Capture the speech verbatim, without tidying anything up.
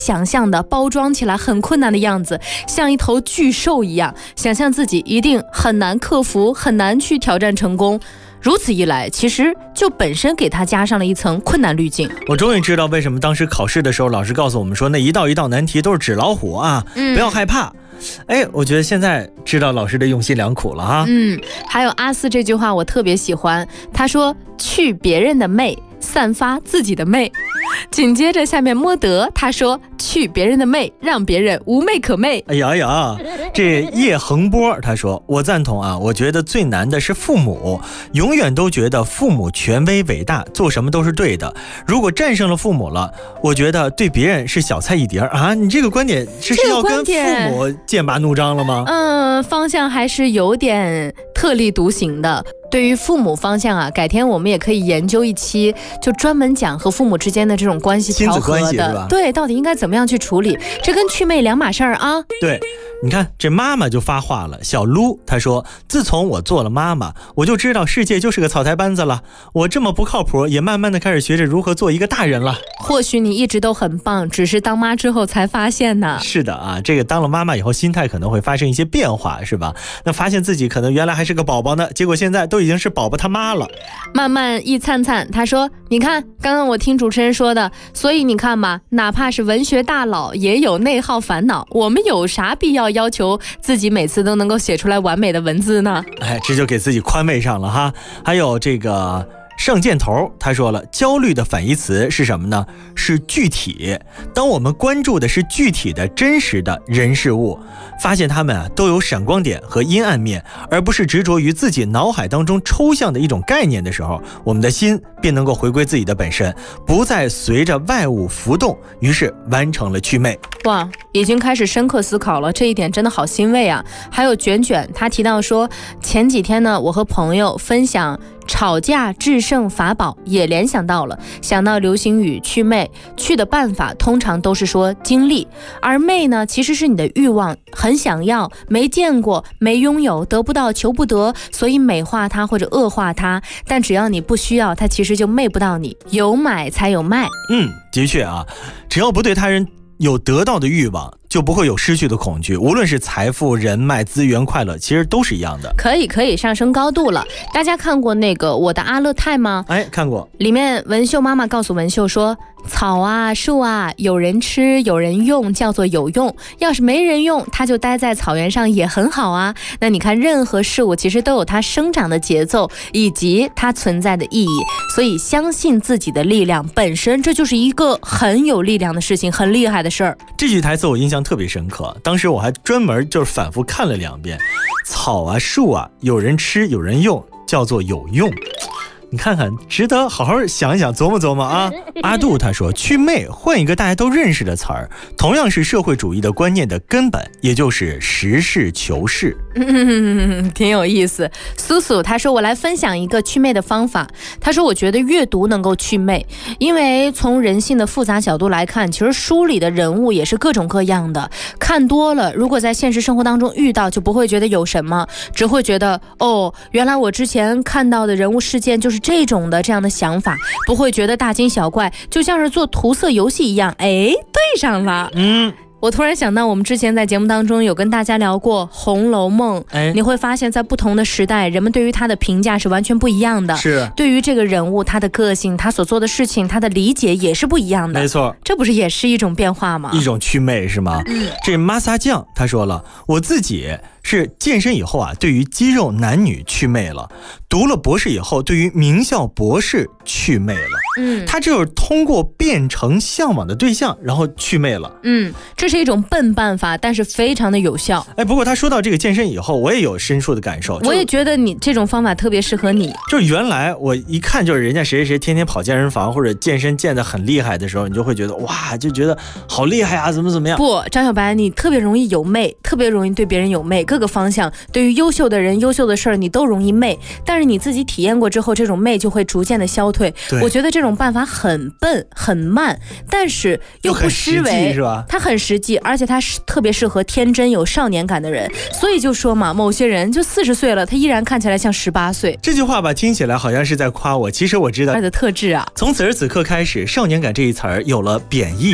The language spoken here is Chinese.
想象的包装起来很困难的样子，像一头巨兽一样，想象自己一定很难克服，很难去挑战成功。如此一来，其实就本身给他加上了一层困难滤镜。 我终于知道为什么当时考试的时候，老师告诉我们说那一道一道难题都是纸老虎啊，嗯、不要害怕。哎，我觉得现在知道老师的用心良苦了哈。 嗯，还有阿四这句话我特别喜欢，他说去别人的媚，散发自己的媚。紧接着下面摸德他说去别人的媚，让别人无媚可媚。 哎呀呀，这叶恒波他说我赞同啊，我觉得最难的是父母，永远都觉得父母权威伟大，做什么都是对的。如果战胜了父母了，我觉得对别人是小菜一碟啊。你这个观点是是要跟父母剑拔弩张了吗？ 嗯，方向还是有点特立独行的。对于父母方向啊，改天我们也可以研究一期，就专门讲和父母之间的这种关系调和的，亲子关系是吧？对，到底应该怎么样去处理，这跟祛魅两码事儿啊。 对，你看这妈妈就发话了，小撸她说，自从我做了妈妈，我就知道世界就是个草台班子了，我这么不靠谱，也慢慢的开始学着如何做一个大人了。 或许你一直都很棒，只是当妈之后才发现呢。 是的啊，这个当了妈妈以后，心态可能会发生一些变化，是吧？那发现自己可能原来还是个宝宝呢，结果现在都已经是宝宝他妈了。 慢慢一灿灿他说，你看刚刚我听主持人说的，所以你看吧，哪怕是文学大佬也有内耗烦恼，我们有啥必要要求自己每次都能够写出来完美的文字呢？ 哎，这就给自己宽慰上了哈。还有这个圣箭头他说了，焦虑的反义词是什么呢？是具体。当我们关注的是具体的真实的人事物，发现他们啊都有闪光点和阴暗面，而不是执着于自己脑海当中抽象的一种概念的时候，我们的心便能够回归自己的本身，不再随着外物浮动，于是完成了祛魅。 哇，已经开始深刻思考了，这一点真的好欣慰啊。还有卷卷他提到说，前几天呢我和朋友分享吵架制胜法宝，也联想到了，想到流行语祛魅，祛的办法通常都是说经历，而魅呢其实是你的欲望，很想要，没见过，没拥有，得不到，求不得，所以美化它或者恶化它，但只要你不需要它，其实就魅不到你，有买才有卖。 嗯，的确啊，只要不对他人有得到的欲望，就不会有失去的恐惧，无论是财富、人脉、资源、快乐，其实都是一样的。 可以可以上升高度了。大家看过那个我的阿勒泰吗？ 哎，看过。 里面文秀妈妈告诉文秀说，草啊树啊有人吃有人用叫做有用，要是没人用它就待在草原上也很好啊。那你看任何事物其实都有它生长的节奏以及它存在的意义，所以相信自己的力量本身，这就是一个很有力量的事情，很厉害的事儿。 这句台词我印象特别深刻，当时我还专门就是反复看了两遍。草啊树啊有人吃有人用叫做有用，你看看，值得好好想一想，琢磨琢磨啊。阿杜他说，祛魅换一个大家都认识的词儿，同样是社会主义的观念的根本，也就是实事求是。 嗯，挺有意思。苏苏他说，我来分享一个祛魅的方法。他说，我觉得阅读能够祛魅，因为从人性的复杂角度来看，其实书里的人物也是各种各样的，看多了，如果在现实生活当中遇到，就不会觉得有什么，只会觉得哦，原来我之前看到的人物事件就是这种的这样的想法，不会觉得大惊小怪，就像是做涂色游戏一样。哎，对上了。 嗯， 我突然想到，我们之前在节目当中有跟大家聊过《红楼梦》，哎，你会发现在不同的时代，人们对于他的评价是完全不一样的。 是， 对于这个人物，他的个性，他所做的事情，他的理解也是不一样的。 没错， 这不是也是一种变化吗？ 一种祛魅是吗？嗯，这玛萨酱他说了，我自己是健身以后啊，对于肌肉男女祛魅了；读了博士以后，对于名校博士祛魅了。嗯，他就是通过变成向往的对象，然后祛魅了。 嗯，这是一种笨办法，但是非常的有效。 哎，不过他说到这个健身以后，我也有深处的感受。 我也觉得你这种方法特别适合你。 就是原来我一看就是人家谁谁谁天天跑健身房或者健身健得很厉害的时候，你就会觉得哇，就觉得好厉害啊，怎么怎么样。 不，张小白，你特别容易有魅，特别容易对别人有魅，各个方向，对于优秀的人、优秀的事儿，你都容易媚。但是你自己体验过之后，这种媚就会逐渐的消退。我觉得这种办法很笨、很慢，但是又不失为， 是吧？ 它很实际，而且它是特别适合天真有少年感的人。所以就说嘛，某些人就四十岁了，他依然看起来像十八岁。 这句话吧，听起来好像是在夸我，其实我知道他的特质啊。 从此时此刻开始，少年感这一词儿有了贬义。